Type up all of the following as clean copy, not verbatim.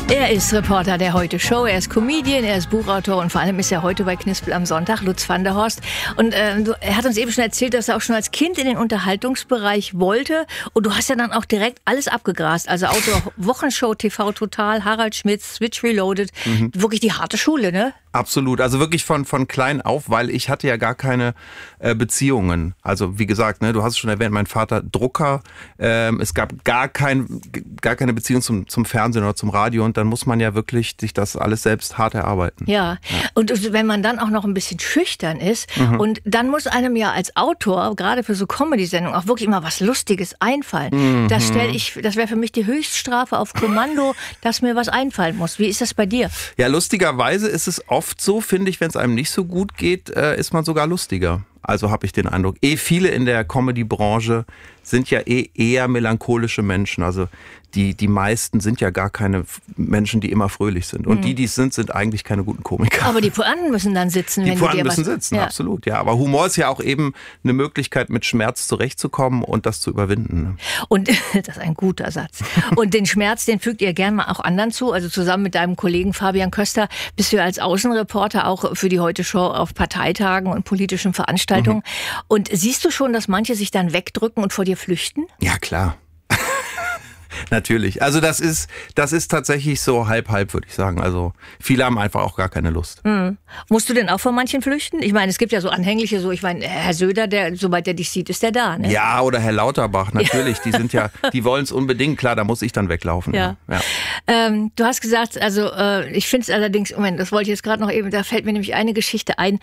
Er ist Reporter der Heute-Show, er ist Comedian, er ist Buchautor und vor allem ist er heute bei Knispel am Sonntag, Lutz van der Horst. Und er hat uns eben schon erzählt, dass er auch schon als Kind in den Unterhaltungsbereich wollte. Und du hast ja dann auch direkt alles abgegrast. Also Autor, Wochenshow, TV Total, Harald Schmidt, Switch Reloaded. Wirklich die harte Schule, ne? Absolut, also wirklich von klein auf, weil ich hatte ja gar keine Beziehungen. Also wie gesagt, ne, du hast es schon erwähnt, mein Vater Drucker, es gab gar keine Beziehung zum Fernsehen oder zum Radio und dann muss man ja wirklich sich das alles selbst hart erarbeiten. Ja, und wenn man dann auch noch ein bisschen schüchtern ist und dann muss einem ja als Autor, gerade für so Comedy-Sendungen, auch wirklich immer was Lustiges einfallen. Das wäre für mich die Höchststrafe auf Kommando, dass mir was einfallen muss. Wie ist das bei dir? Ja, lustigerweise ist es oft so, finde ich, wenn es einem nicht so gut geht, ist man sogar lustiger. Also habe ich den Eindruck. Viele in der Comedy-Branche sind ja eher melancholische Menschen. Also die meisten sind ja gar keine Menschen, die immer fröhlich sind. Und die es sind eigentlich keine guten Komiker. Aber die Pointen müssen dann sitzen. Die Pointen müssen sitzen, ja. Absolut. Ja, aber Humor ist ja auch eben eine Möglichkeit, mit Schmerz zurechtzukommen und das zu überwinden. Und das ist ein guter Satz. Und den Schmerz, den fügt ihr gerne mal auch anderen zu. Also zusammen mit deinem Kollegen Fabian Köster bist du ja als Außenreporter auch für die Heute-Show auf Parteitagen und politischen Veranstaltungen. Und siehst du schon, dass manche sich dann wegdrücken und vor dir flüchten? Ja, klar. Natürlich. Also das ist tatsächlich so halb, würde ich sagen. Also viele haben einfach auch gar keine Lust. Musst du denn auch vor manchen flüchten? Ich meine, es gibt ja so anhängliche, Herr Söder, sobald er dich sieht, ist der da, ne? Ja, oder Herr Lauterbach, natürlich. Ja. Die wollen es unbedingt. Klar, da muss ich dann weglaufen. Ja. Du hast gesagt, also ich finde es allerdings, Moment, das wollte ich jetzt gerade noch eben, da fällt mir nämlich eine Geschichte ein.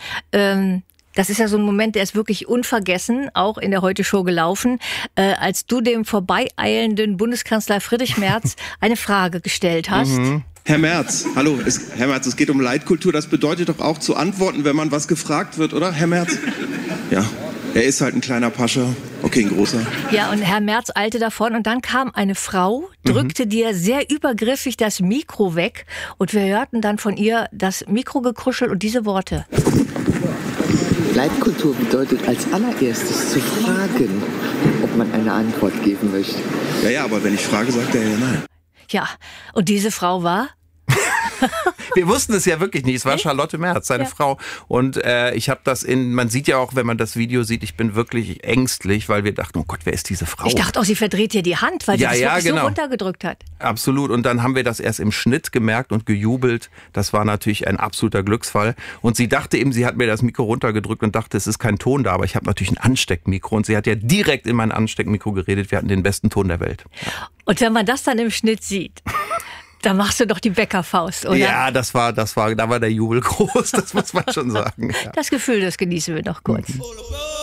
Das ist ja so ein Moment, der ist wirklich unvergessen, auch in der Heute-Show gelaufen, als du dem vorbeieilenden Bundeskanzler Friedrich Merz eine Frage gestellt hast. Herr Merz, hallo, Herr Merz, es geht um Leitkultur, das bedeutet doch auch zu antworten, wenn man was gefragt wird, oder, Herr Merz? Ja, er ist halt ein kleiner Pascha, okay, ein großer. Ja, und Herr Merz eilte davon und dann kam eine Frau, drückte dir sehr übergriffig das Mikro weg und wir hörten dann von ihr das Mikrogekruschel und diese Worte. Leitkultur bedeutet als allererstes zu fragen, ob man eine Antwort geben möchte. Ja, aber wenn ich frage, sagt er ja nein. Ja, und diese Frau war? Wir wussten es ja wirklich nicht. Es war Charlotte Merz, seine Frau. Und ich habe das man sieht ja auch, wenn man das Video sieht, ich bin wirklich ängstlich, weil wir dachten, oh Gott, wer ist diese Frau? Ich dachte auch, sie verdreht dir die Hand, weil sie das wirklich so runtergedrückt hat. Absolut. Und dann haben wir das erst im Schnitt gemerkt und gejubelt. Das war natürlich ein absoluter Glücksfall. Und sie dachte eben, sie hat mir das Mikro runtergedrückt und dachte, es ist kein Ton da. Aber ich habe natürlich ein Ansteckmikro. Und sie hat ja direkt in mein Ansteckmikro geredet. Wir hatten den besten Ton der Welt. Und wenn man das dann im Schnitt sieht... Da machst du doch die Bäckerfaust, oder? Ja, da war der Jubel groß, das muss man schon sagen. Ja. Das Gefühl, das genießen wir noch kurz.